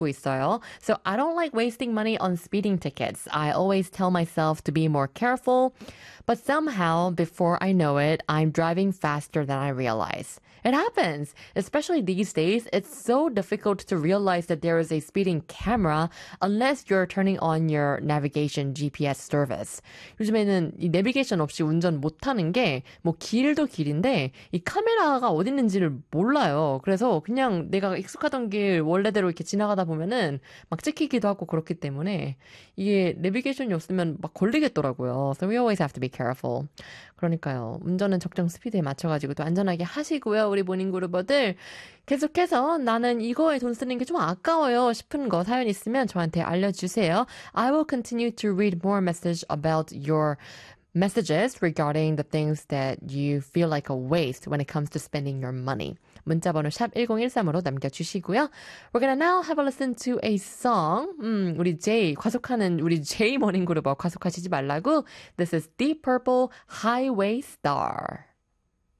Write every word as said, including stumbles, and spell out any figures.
있어요. So I don't like wasting money on speeding tickets. I always tell myself to be more careful, but somehow before I know it, I'm driving faster than I realize. It happens, especially these days. It's so difficult to realize that there is a speeding camera unless you're turning on your navigation G P S service. 요즘에는 이 내비게이션 없이 운전 못하는 게 뭐 길도 길인데 이 카메라가 어디 있는지를 몰라요. 그래서 그냥 내가 익숙하던 길 원래대로 이렇게 지나가다 보면은 막 찍히기도 하고 그렇기 때문에 이게 내비게이션이 없으면 막 걸리겠더라고요. So we always have to be careful. 그러니까요. 운전은 적정 스피드에 맞춰가지고 또 안전하게 하시고요. 우리 모닝그루버들 계속해서 나는 이거에 돈 쓰는 게 좀 아까워요 싶은 거 사연 있으면 저한테 알려주세요. I will continue to read more message about your messages regarding the things that you feel like a waste when it comes to spending your money. 문자번호 샵 일공일삼으로 남겨주시고요. We're gonna now have a listen to a song. 음, 우리 J, 과속하는 우리 J 모닝그룹 과속하시지 말라고. This is Deep Purple Highway Star.